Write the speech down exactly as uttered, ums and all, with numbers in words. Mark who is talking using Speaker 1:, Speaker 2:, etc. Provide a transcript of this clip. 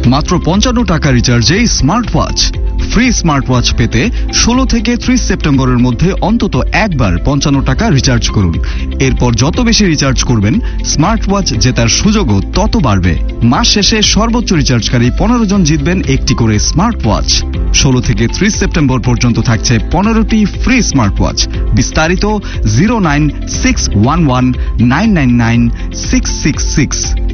Speaker 1: মাত্র পঞ্চান্ন টাকা রিচার্জেই smart watch. Free smart watch পেতে ষোলো থেকে ত্রিশ সেপ্টেম্বরের মধ্যে অন্তত একবার পঞ্চান্ন টাকা রিচার্জ করুন। এরপর যত বেশি রিচার্জ করবেন স্মার্ট ওয়াচ জেতার সুযোগও তত বাড়বে। মাস শেষে সর্বোচ্চ রিচার্জকারী পনেরো জন জিতবেন একটি করে স্মার্ট ওয়াচ। ষোলো থেকে ত্রিশ সেপ্টেম্বর পর্যন্ত থাকছে পনেরোটি ফ্রি স্মার্ট ওয়াচ। বিস্তারিত zero nine six one one nine nine nine six six six.